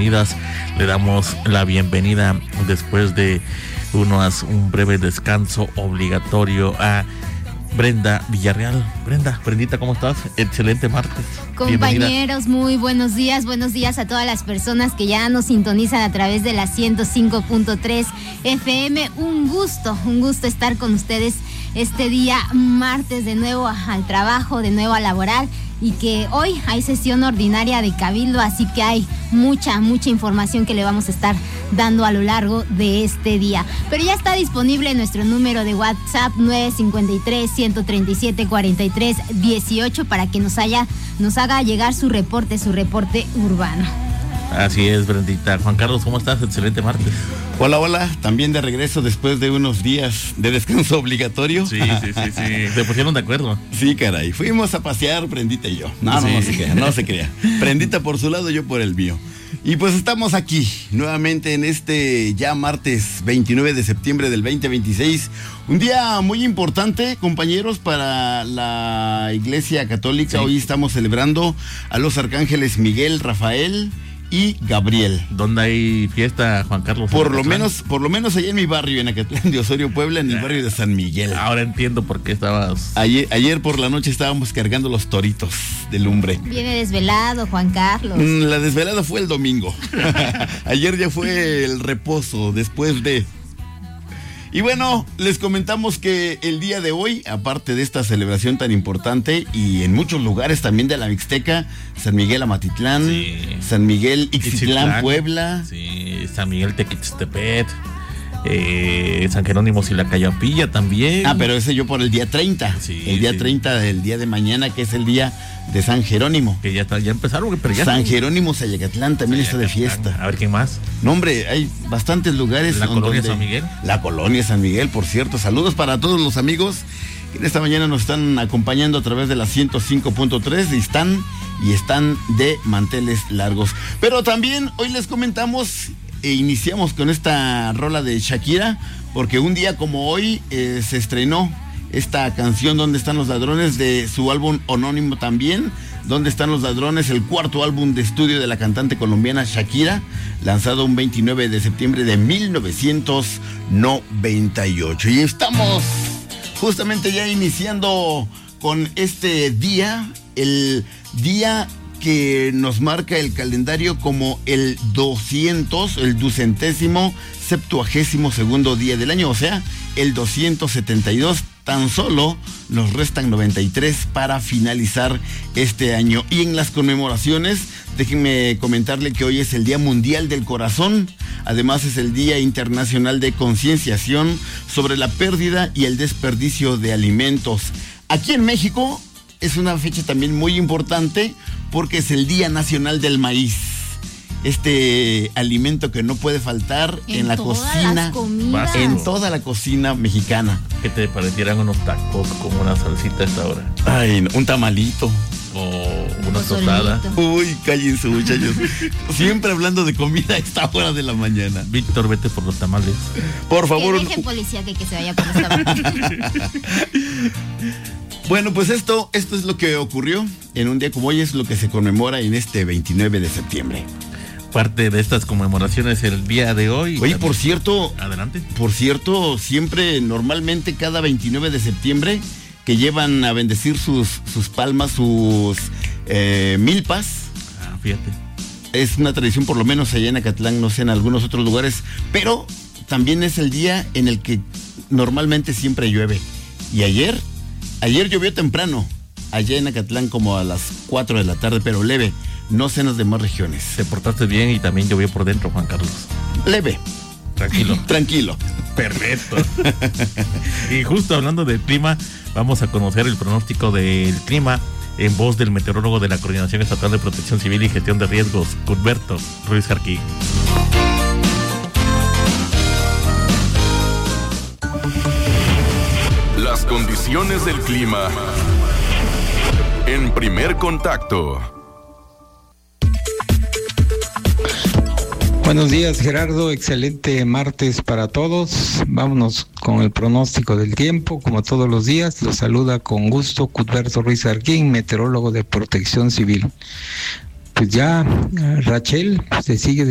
bienvenidas. Le damos la bienvenida después de un breve descanso obligatorio a Brenda Villarreal. Brendita, ¿cómo estás? Excelente martes. Compañeros, bienvenida. Muy buenos días a todas las personas que ya nos sintonizan a través de la 105.3 FM. Un gusto estar con ustedes este día martes, de nuevo al trabajo, de nuevo a laborar, y que hoy hay sesión ordinaria de Cabildo, así que hay mucha información que le vamos a estar dando a lo largo de este día. Pero ya está disponible nuestro número de WhatsApp 953-137-43-18 para que nos haga llegar su reporte urbano. Así es, Brendita. Juan Carlos, ¿cómo estás? Excelente martes. Hola, también de regreso después de unos días de descanso obligatorio. Sí. Se pusieron de acuerdo. Sí, caray. Fuimos a pasear, Brendita y yo. No se crea. Brendita por su lado, yo por el mío. Y pues estamos aquí, nuevamente en este ya martes 29 de septiembre del 2026. Un día muy importante, compañeros, para la Iglesia Católica. Sí. Hoy estamos celebrando a los arcángeles Miguel, Rafael y Gabriel. ¿Dónde hay fiesta, Juan Carlos? Por lo menos allá en mi barrio, en Acatlán de Osorio, Puebla, en el barrio de San Miguel. Ahora entiendo por qué estabas... Ayer por la noche estábamos cargando los toritos de lumbre. Viene desvelado, Juan Carlos. La desvelada fue el domingo. Ayer ya fue el reposo después de... Y bueno, les comentamos que el día de hoy, aparte de esta celebración tan importante, y en muchos lugares también de la Mixteca, San Miguel Amatitlán, sí. San Miguel Ixtitlán, Puebla, sí, San Miguel Tequixtepet, San Jerónimo y la Cayapilla también. Pero ese yo por el día 30, el día 30 del día de mañana, que es el día de San Jerónimo. Que ya empezaron, pero ya... San Jerónimo, Sayacatlán también está de fiesta. A ver, ¿quién más? No, hombre, hay bastantes lugares. ¿La colonia San Miguel? La colonia San Miguel, por cierto. Saludos para todos los amigos que en esta mañana nos están acompañando a través de la 105.3 y están de manteles largos. Pero también hoy les comentamos e iniciamos con esta rola de Shakira, porque un día como hoy se estrenó esta canción ¿Dónde están los ladrones?, de su álbum homónimo también, ¿Dónde están los ladrones?, el cuarto álbum de estudio de la cantante colombiana Shakira, lanzado un 29 de septiembre de 1998. Y estamos justamente ya iniciando con este día, el día que nos marca el calendario como el 270º día del año, o sea, el 272. Tan solo nos restan 93 para finalizar este año. Y en las conmemoraciones, déjenme comentarle que hoy es el Día Mundial del Corazón. Además es el Día Internacional de Concienciación sobre la pérdida y el desperdicio de alimentos. Aquí en México es una fecha también muy importante porque es el Día Nacional del Maíz. Este alimento que no puede faltar en la cocina, en toda la cocina mexicana. ¿Qué te parecieran unos tacos con una salsita a esta hora? Ay, un tamalito. O una tostada. Uy, cállense, muchachos. Siempre hablando de comida a esta hora de la mañana. Víctor, vete por los tamales. Por favor. Que deje policía que se vaya por los tamales. Bueno, pues esto es lo que ocurrió en un día como hoy, es lo que se conmemora en este 29 de septiembre. Parte de estas conmemoraciones el día de hoy. Oye, por cierto, adelante. Por cierto, normalmente cada 29 de septiembre que llevan a bendecir sus palmas, sus milpas. Fíjate. Es una tradición, por lo menos allá en Acatlán, no sé, en algunos otros lugares, pero también es el día en el que normalmente siempre llueve. Y ayer llovió temprano, allá en Acatlán como a las 4 de la tarde, pero leve. No sé en las demás regiones. Te portaste bien y también llovió por dentro, Juan Carlos. Leve. Tranquilo. Perfecto. Y justo hablando del clima, vamos a conocer el pronóstico del clima en voz del meteorólogo de la Coordinación Estatal de Protección Civil y Gestión de Riesgos, Cuthberto Ruiz Jarquí. Las condiciones del clima en Primer Contacto. Buenos días, Gerardo, excelente martes para todos. Vámonos con el pronóstico del tiempo, como todos los días. Los saluda con gusto Cuthberto Ruiz Arquín, meteorólogo de Protección Civil. Pues ya Rachel se sigue